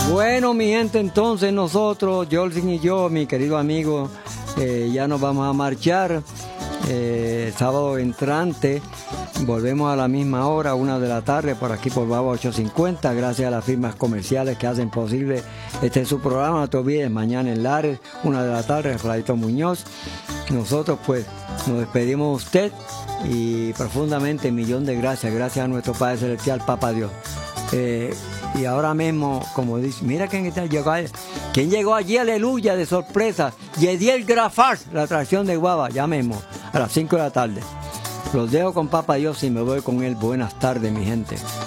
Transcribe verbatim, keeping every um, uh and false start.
Bueno, mi gente, entonces nosotros, Jolsin y yo, mi querido amigo, eh, ya nos vamos a marchar. Eh, sábado entrante volvemos a la misma hora, una de la tarde, por aquí por Baba ochocientos cincuenta, gracias a las firmas comerciales que hacen posible este su programa. No te olvides, mañana en Lares, una de la tarde, Radito Muñoz. Nosotros pues nos despedimos de usted y profundamente millón de gracias, gracias a nuestro Padre Celestial, Papá Dios. Eh, y ahora mismo, como dice, mira quién está, llegó, quién llegó allí, aleluya, de sorpresa, Yediel Grafars, la atracción de Guava, ya mismo, a las cinco de la tarde. Los dejo con Papá Dios y me voy con él. Buenas tardes, mi gente.